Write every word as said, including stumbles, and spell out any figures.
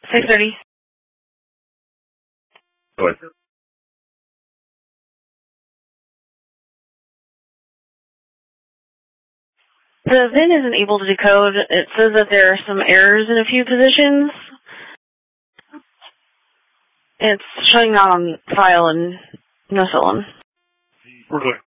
six thirty. Go ahead. The V I N isn't able to decode. It says that there are some errors in a few positions. It's showing not on file and no so on. We're good.